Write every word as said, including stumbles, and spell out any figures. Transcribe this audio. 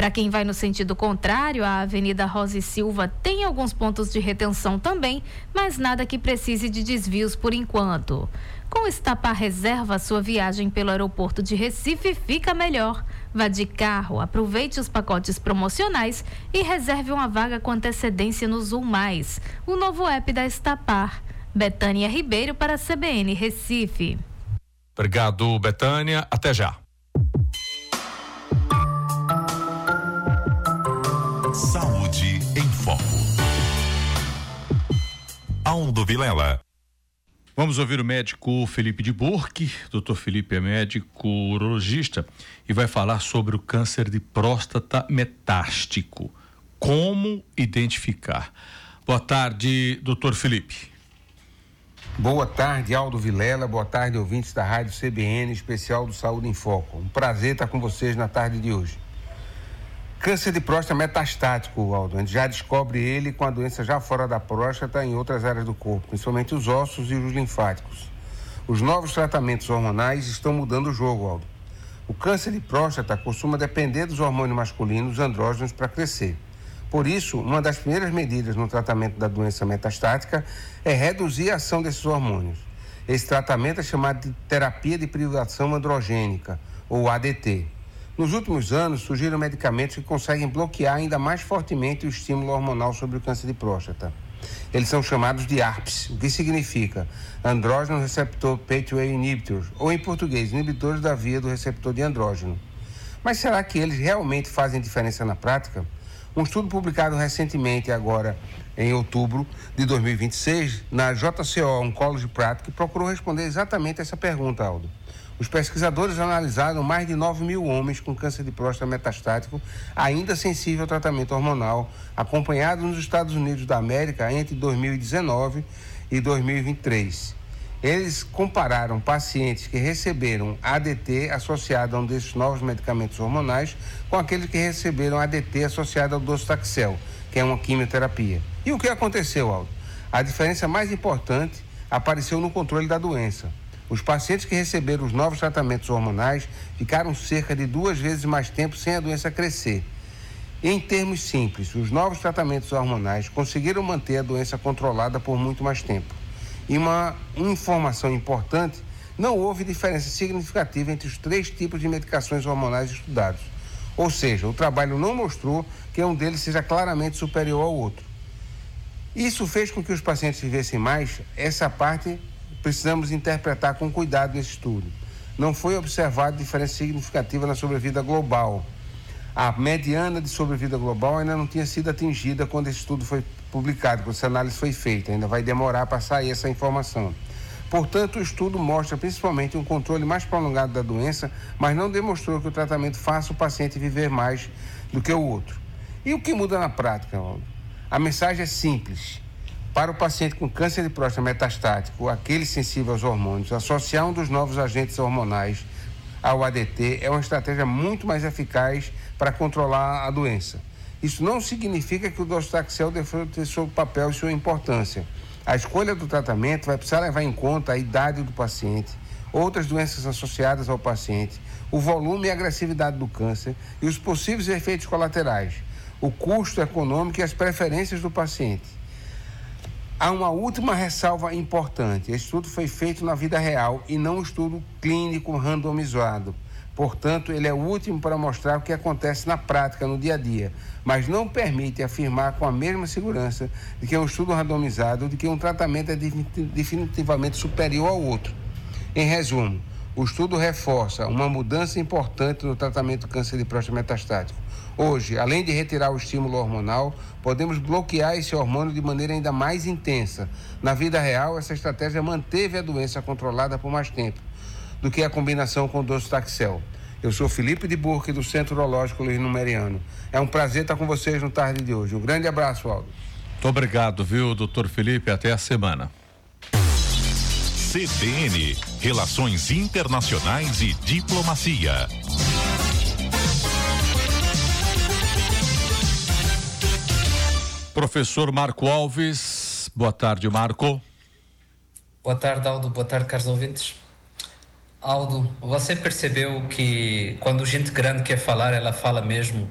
Para quem vai no sentido contrário, a Avenida Rosa e Silva tem alguns pontos de retenção também, mas nada que precise de desvios por enquanto. Com o Estapar Reserva, sua viagem pelo aeroporto de Recife fica melhor. Vá de carro, aproveite os pacotes promocionais e reserve uma vaga com antecedência no Zoom Mais, o novo app da Estapar. Betânia Ribeiro para a C B N Recife. Obrigado, Betânia. Até já. Saúde em Foco. Aldo Vilela. Vamos ouvir o médico Felipe de Burque. doutor Felipe é médico urologista e vai falar sobre o câncer de próstata metástico. Como identificar? Boa tarde, doutor Felipe. Boa tarde, Aldo Vilela. Boa tarde, ouvintes da Rádio C B N, especial do Saúde em Foco. Um prazer estar com vocês na tarde de hoje. Câncer de próstata metastático, Aldo. A gente já descobre ele com a doença já fora da próstata em outras áreas do corpo, principalmente os ossos e os linfáticos. Os novos tratamentos hormonais estão mudando o jogo, Aldo. O câncer de próstata costuma depender dos hormônios masculinos, andrógenos, para crescer. Por isso, uma das primeiras medidas no tratamento da doença metastática é reduzir a ação desses hormônios. Esse tratamento é chamado de terapia de privação androgênica, ou A D T. Nos últimos anos, surgiram medicamentos que conseguem bloquear ainda mais fortemente o estímulo hormonal sobre o câncer de próstata. Eles são chamados de A R Ps, o que significa Andrógeno Receptor Pathway Inhibitors, ou em português, inibidores da via do receptor de andrógeno. Mas será que eles realmente fazem diferença na prática? Um estudo publicado recentemente, agora em outubro de dois mil e vinte e seis, na J C O Oncology Practice, procurou responder exatamente essa pergunta, Aldo. Os pesquisadores analisaram mais de nove mil homens com câncer de próstata metastático, ainda sensível ao tratamento hormonal, acompanhados nos Estados Unidos da América entre dois mil e dezenove e dois mil e vinte e três. Eles compararam pacientes que receberam A D T associado a um desses novos medicamentos hormonais com aqueles que receberam A D T associado ao docetaxel, que é uma quimioterapia. E o que aconteceu, Aldo? A diferença mais importante apareceu no controle da doença. Os pacientes que receberam os novos tratamentos hormonais ficaram cerca de duas vezes mais tempo sem a doença crescer. Em termos simples, os novos tratamentos hormonais conseguiram manter a doença controlada por muito mais tempo. E uma informação importante, não houve diferença significativa entre os três tipos de medicações hormonais estudados. Ou seja, o trabalho não mostrou que um deles seja claramente superior ao outro. Isso fez com que os pacientes vivessem mais. Essa parte precisamos interpretar com cuidado nesse estudo. Não foi observada diferença significativa na sobrevida global. A mediana de sobrevida global ainda não tinha sido atingida quando esse estudo foi publicado, quando essa análise foi feita. Ainda vai demorar para sair essa informação. Portanto, o estudo mostra principalmente um controle mais prolongado da doença, mas não demonstrou que o tratamento faça o paciente viver mais do que o outro. E o que muda na prática, Aldo? A mensagem é simples. Para o paciente com câncer de próstata metastático, aquele sensível aos hormônios, associar um dos novos agentes hormonais ao A D T é uma estratégia muito mais eficaz para controlar a doença. Isso não significa que o docetaxel deixou de ter seu papel e sua importância. A escolha do tratamento vai precisar levar em conta a idade do paciente, outras doenças associadas ao paciente, o volume e a agressividade do câncer e os possíveis efeitos colaterais, o custo econômico e as preferências do paciente. Há uma última ressalva importante. Esse estudo foi feito na vida real e não um estudo clínico randomizado. Portanto, ele é o último para mostrar o que acontece na prática, no dia a dia, mas não permite afirmar com a mesma segurança de que é um estudo randomizado ou de que um tratamento é definitivamente superior ao outro. Em resumo, o estudo reforça uma mudança importante no tratamento do câncer de próstata metastático. Hoje, além de retirar o estímulo hormonal, podemos bloquear esse hormônio de maneira ainda mais intensa. Na vida real, essa estratégia manteve a doença controlada por mais tempo do que a combinação com docetaxel. Eu sou Felipe de Burque, do Centro Urológico Luiz Numeriano. É um prazer estar com vocês no tarde de hoje. Um grande abraço, Aldo. Muito obrigado, viu, doutor Felipe? Até a semana. C B N, Relações Internacionais e Diplomacia. Professor Marco Alves, boa tarde, Marco. Boa tarde, Aldo, boa tarde, caros ouvintes. Aldo, você percebeu que quando gente grande quer falar, ela fala mesmo